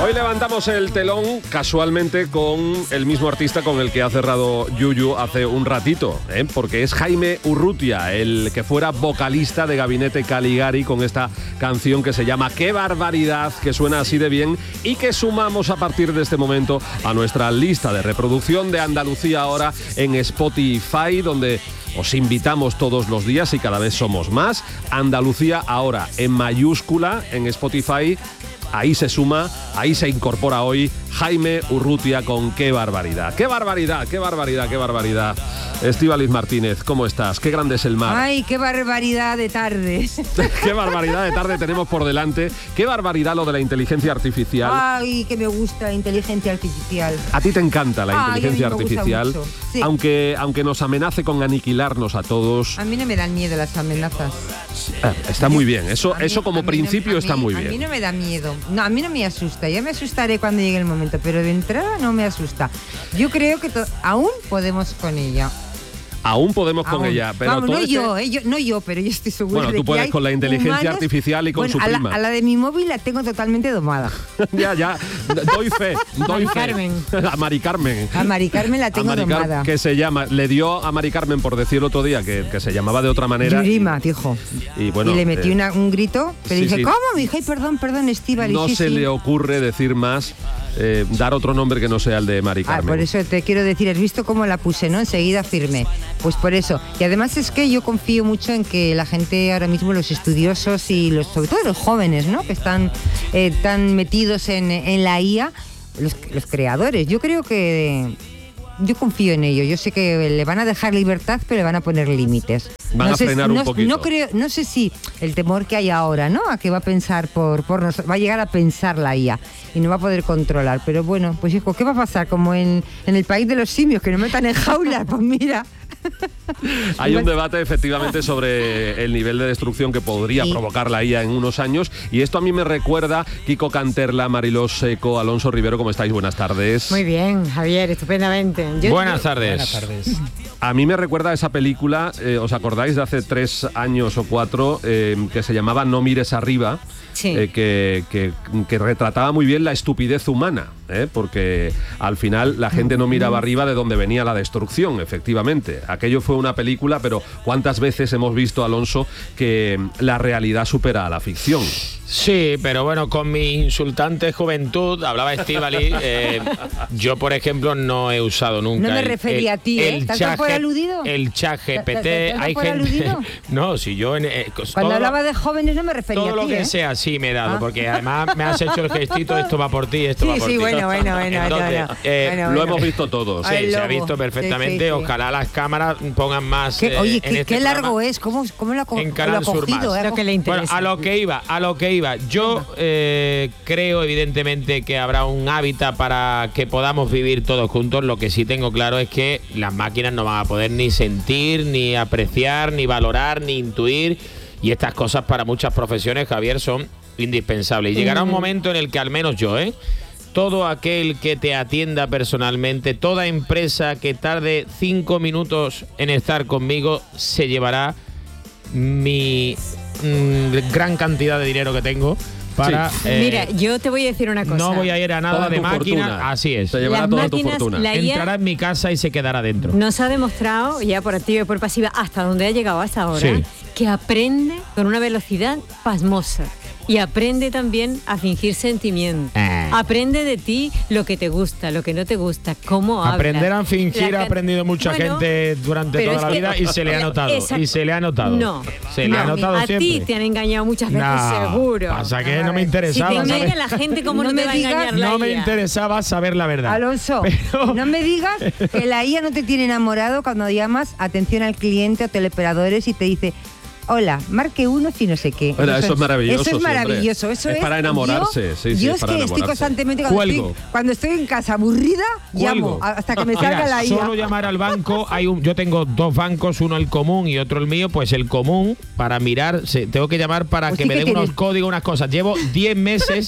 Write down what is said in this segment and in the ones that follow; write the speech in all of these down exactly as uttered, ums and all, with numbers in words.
Hoy levantamos el telón casualmente con el mismo artista con el que ha cerrado Yuyu hace un ratito, ¿eh? Porque es Jaime Urrutia, el que fuera vocalista de Gabinete Caligari, con esta canción que se llama Qué barbaridad, que suena así de bien y que sumamos a partir de este momento a nuestra lista de reproducción de Andalucía Ahora en Spotify, donde os invitamos todos los días y cada vez somos más. Andalucía Ahora en mayúscula en Spotify. Ahí se suma, ahí se incorpora hoy Jaime Urrutia con Qué barbaridad. ¡Qué barbaridad, qué barbaridad, qué barbaridad! Estíbaliz Martínez, ¿cómo estás? Qué grande es el mar. Ay, qué barbaridad de tarde. Qué barbaridad de tarde tenemos por delante. Qué barbaridad lo de la inteligencia artificial. Ay, que me gusta la inteligencia artificial. A ti te encanta la Ay, inteligencia a mí me gusta artificial, mucho. Sí. aunque, aunque nos amenace con aniquilarnos a todos. A mí no me dan miedo las amenazas. Eh, está muy bien, eso, A mí- eso como a mí no- principio a mí- está muy A mí bien. no me da miedo. No, a mí no me asusta. Ya me asustaré cuando llegue el momento, pero de entrada no me asusta. Yo creo que to- aún podemos con ella. Aún podemos con Aún. ella, pero Vamos, todo no este- yo, eh, yo, no yo, pero yo estoy segura Bueno, de tú que puedes hay con la inteligencia humanos- artificial y con bueno, su a la, prima. a la de mi móvil la tengo totalmente domada. Ya, ya, doy fe, doy Mari fe. Carmen. A Mari Carmen. A Mari Carmen la A tengo Mari Car- domada. que se llama, le dio a Mari Carmen por decir otro día que, que se llamaba de otra manera. Yurima, dijo. Y bueno, y le metí eh, una- un grito, que sí, dije, sí. ¿cómo? Me dije, ay, perdón, perdón, Estíbaliz. no sí, se sí. le ocurre decir más, eh, dar otro nombre que no sea el de Mari Ah, Carmen. por eso te quiero decir, has visto cómo la puse, ¿no? Enseguida firme. Pues por eso. Y además es que yo confío mucho en que la gente ahora mismo, los estudiosos y los, sobre todo los jóvenes, ¿no? Que están eh, tan metidos en, en la I A, los, los creadores. Yo creo que... Yo confío en ello. Yo sé que le van a dejar libertad, pero le van a poner límites. Van no a sé, frenar un no, poquito. No, creo, no sé si el temor que hay ahora, ¿no? A que va a pensar por, por nosotros, va a llegar a pensar la I A y no va a poder controlar. Pero bueno, pues hijo, ¿qué va a pasar? Como en, en el país de los simios, que nos metan en jaulas, pues mira. Hay un debate efectivamente sobre el nivel de destrucción que podría Sí. provocar la I A en unos años, y esto a mí me recuerda Kiko Canterla, Mariló Seco, Alonso Rivero. ¿Cómo estáis? Buenas tardes. Muy bien, Javier, estupendamente. Yo- Buenas yo- tardes. Buenas tardes. A mí me recuerda a esa película, eh, ¿os acordáis de hace tres años o cuatro, eh, que se llamaba No mires arriba? Sí. Eh, que, que- que retrataba muy bien la estupidez humana, ¿eh? Porque al final la gente no miraba arriba de donde venía la destrucción, efectivamente. Aquello fue una película, pero ¿cuántas veces hemos visto, Alonso, que la realidad supera a la ficción? Sí, pero bueno, con mi insultante juventud, hablaba Estíbaliz, eh, yo por ejemplo no he usado nunca. No me el- refería el- a ti, ¿eh? el ¿Tanto chat por G- aludido? El chat G P ¿Tanto T, hay por gente. aludido? No, si yo en, eh, Cuando todo- hablaba de jóvenes no me refería todo a lo ti, que ¿eh? sea, sí me he dado, Ah. porque además me has hecho el gestito, esto va por ti, esto Sí, va por sí, ti. bueno, bueno, bueno, Entonces, no, no. eh, Bueno, Lo bueno. hemos visto todos. Sí, Ay, se ha lobo. visto perfectamente. Sí, sí, sí. Ojalá las cámaras pongan más. ¿Qué- eh, oye, en qué, este qué largo programa. es, ¿cómo, cómo lo ha co- En lo Canal ha Sur cogido? Más. eh? Lo que le Bueno, interesa. a lo que iba, a lo que iba. Yo eh, creo evidentemente que habrá un hábitat para que podamos vivir todos juntos. Lo que sí tengo claro es que las máquinas no van a poder ni sentir, ni apreciar, ni valorar, ni intuir. Y estas cosas para muchas profesiones, Javier, son indispensables. Y llegará un momento en el que al menos yo, ¿eh? todo aquel que te atienda personalmente, toda empresa que tarde cinco minutos en estar conmigo, se llevará mi mm, gran cantidad de dinero que tengo para... eh, Mira, yo te voy a decir una cosa. no voy a ir a nada Toda de tu máquina, fortuna. así es. Se llevará Las toda tu máquinas, fortuna. la I A Entrará en mi casa y se quedará dentro. nos ha demostrado, ya por activa y por pasiva, hasta donde ha llegado hasta ahora, Sí. que aprende con una velocidad pasmosa. Y aprende también a fingir sentimientos. Eh. Aprende de ti lo que te gusta, lo que no te gusta, cómo hablas. Aprender a fingir La ha can- aprendido mucha Bueno, gente durante pero toda es la que- vida y se le ha notado. Exacto. Y se le ha notado. No. Se le no, ha notado a siempre. ti te han engañado muchas veces, No, seguro. Pasa que A no me ver, interesaba. si te ¿sabes? engaña la gente, ¿cómo no, No te me va a digas- engañar la No me I A? interesaba saber la verdad. Alonso, Pero- no me digas que la I A no te tiene enamorado cuando llamas atención al cliente o teleoperadores y te dice: hola, marque uno si no sé qué. Bueno, eso es maravilloso, Eso es siempre. maravilloso. Eso Es es, para enamorarse, Yo, sí, sí, yo es es para que estoy enamorarse. constantemente, cuando Cuelgo. estoy, cuando estoy en casa aburrida, llamo Cuelgo. hasta que me salga Mira, la I A. solo llamar al banco, hay un, yo tengo dos bancos, uno el común y otro el mío, pues el común, para mirar, se- tengo que llamar para Pues que sí me que den unos tienes- códigos, unas cosas. Llevo diez meses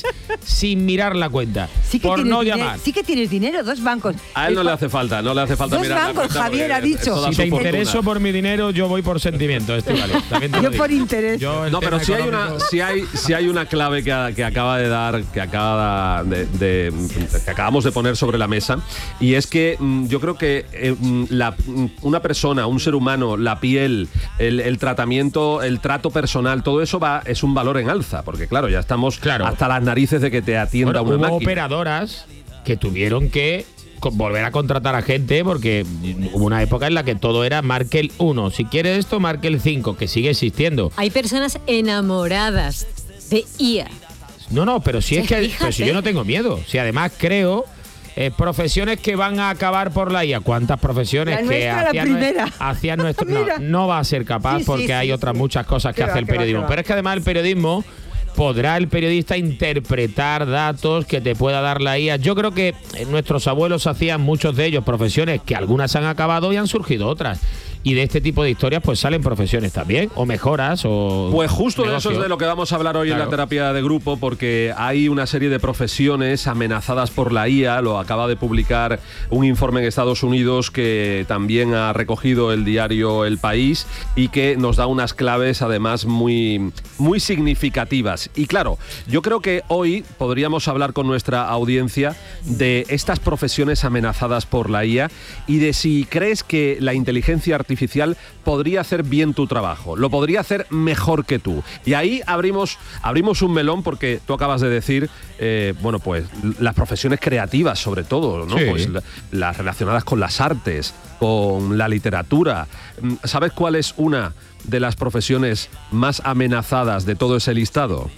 sin mirar la cuenta. Sí que por no dinero, llamar. Sí que tienes dinero, dos bancos. A él no El le pa- hace falta, no le hace falta Dos mirar bancos, la cuenta Javier porque ha es- dicho. es toda Si su te fortuna. intereso por mi dinero, yo voy por sentimiento, Estíbaliz. También te lo Yo digo. por interés. Yo el No, pero tema si hay una, económico- si hay, si hay una clave que, que acaba de dar, que acaba de, de- que acabamos de poner sobre la mesa, y es que mm, yo creo que eh, mm, la, mm, una persona, un ser humano, la piel, el, el tratamiento, el trato personal, todo eso va es un valor en alza, porque claro, ya estamos Claro. hasta las narices de que te atienda Bueno, una hubo máquina. operadoras que tuvieron que co- volver a contratar a gente porque hubo una época en la que todo era marque el uno. Si quieres esto, marque el cinco, que sigue existiendo. Hay personas enamoradas de I A. No, no, pero si Sí, es que fíjate. pero si yo no tengo miedo. Si además creo eh, profesiones que van a acabar por la I A. ¿Cuántas profesiones La que nuestra, la hacían, primera. nue- hacían nuestro no, Mira. no va a ser capaz Sí, sí, porque sí, hay sí. otras muchas cosas que Que va, hace el que va, periodismo. que va. Pero es que además el periodismo podrá el periodista interpretar datos que te pueda dar la I A. Yo creo que eh, nuestros abuelos hacían, muchos de ellos, profesiones que algunas han acabado y han surgido otras. Y de este tipo de historias pues salen profesiones también, o mejoras, o... Pues justo de eso negocio. es de lo que vamos a hablar hoy en Claro. la terapia de grupo, porque hay una serie de profesiones amenazadas por la I A. Lo acaba de publicar un informe en Estados Unidos que también ha recogido el diario El País y que nos da unas claves además muy, muy significativas. Y claro, yo creo que hoy podríamos hablar con nuestra audiencia de estas profesiones amenazadas por la I A y de si crees que la inteligencia artificial podría hacer bien tu trabajo, lo podría hacer mejor que tú. Y ahí abrimos, abrimos un melón porque tú acabas de decir, eh, bueno, pues las profesiones creativas sobre todo, ¿no? Sí. Pues la- las relacionadas con las artes, con la literatura. ¿Sabes cuál es una de las profesiones más amenazadas de todo ese listado?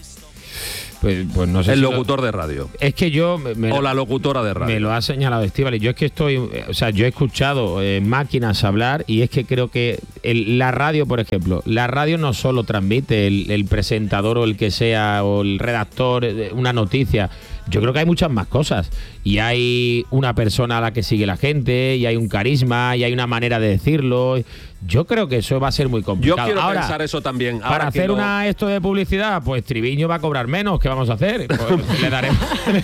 Pues, pues no sé El si lo- locutor de radio. Es que yo... Me, me- O la locutora de radio. Me lo ha señalado Estíbaliz. Yo es que estoy, eh, o sea, yo he escuchado eh, máquinas hablar y es que creo que el- la radio, por ejemplo, la radio no solo transmite el, el presentador o el que sea o el redactor eh, una noticia. Yo creo que hay muchas más cosas y hay una persona a la que sigue la gente y hay un carisma y hay una manera de decirlo. Yo creo que eso va a ser muy Yo complicado. quiero Ahora, pensar eso también. para Ahora que hacer lo- una esto de publicidad, pues Triviño va a cobrar menos. ¿Qué vamos a hacer? Pues le daremos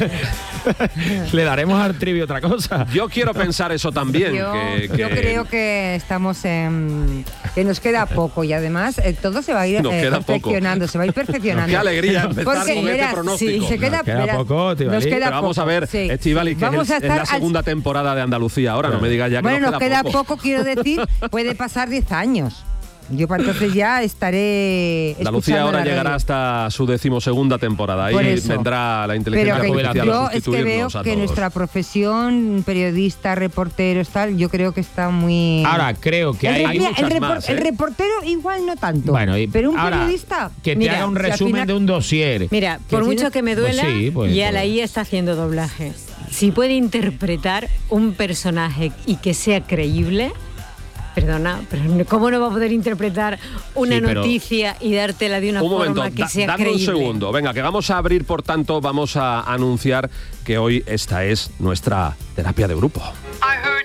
le daremos al Trivi otra cosa. Yo quiero pensar eso también. Yo, que- yo que- creo que estamos en, que nos queda poco y además eh, todo se va a ir Nos eh, queda poco. perfeccionando, se va a ir perfeccionando. Qué alegría empezar Porque, con este verás, pronóstico. sí, se queda, Nos queda verás, poco, Estíbaliz. nos queda Pero vamos poco, a ver, sí. Estíbaliz, que es, Vamos el- a es estar la al- segunda temporada de Andalucía. Ahora no me digas ya que Bueno, nos queda, poco. quiero decir, puede pasar diez años. Yo para entonces ya estaré Andalucía escuchando ahora la llegará radio. hasta su decimosegunda temporada. Ahí Por eso. vendrá la inteligencia Pero que artificial yo a es que veo sustituirnos a que todos. nuestra profesión, periodista, reporteros, tal, yo creo que está muy... Ahora creo que el, hay, re- hay mira, muchas el repor- más, ¿eh? el reportero igual no tanto. Bueno, y pero un ahora, periodista... que te Mira, haga un si al resumen final- de un dossier. Mira, por si mucho no- que me duela, Pues sí, pues, ya pues. la I A está haciendo doblaje. Si puede interpretar un personaje y que sea creíble, perdona, pero ¿cómo no va a poder interpretar una Sí, pero- noticia y dártela de una Un forma momento, que da- sea dame creíble? un segundo. Venga, que vamos a abrir, por tanto, vamos a anunciar que hoy esta es nuestra terapia de grupo. I heard